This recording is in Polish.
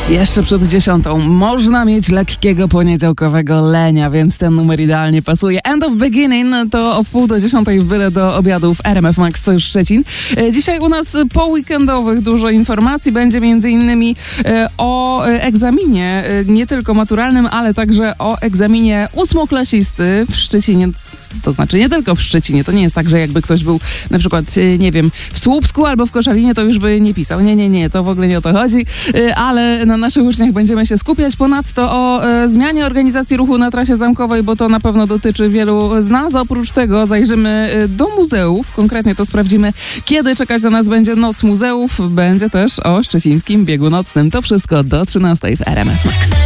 Jeszcze przed 10 można mieć lekkiego poniedziałkowego lenia, więc ten numer idealnie pasuje. End of Beginning to o 9:30 w byle do obiadu w RMF Max Szczecin. Dzisiaj u nas po weekendowych dużo informacji. Będzie m.in. o egzaminie, nie tylko maturalnym, ale także o egzaminie ósmoklasisty w Szczecinie. To znaczy nie tylko w Szczecinie. To nie jest tak, że jakby ktoś był na przykład, nie wiem, w Słupsku albo w Koszalinie, to już by nie pisał. Nie, to w ogóle nie o to chodzi. Ale na naszych uczniach będziemy się skupiać. Ponadto o zmianie organizacji ruchu na trasie zamkowej, bo to na pewno dotyczy wielu z nas. Oprócz tego zajrzymy do muzeów. Konkretnie to sprawdzimy, kiedy czekać na nas będzie Noc Muzeów. Będzie też o szczecińskim biegu nocnym. To wszystko do 13 w RMF Max.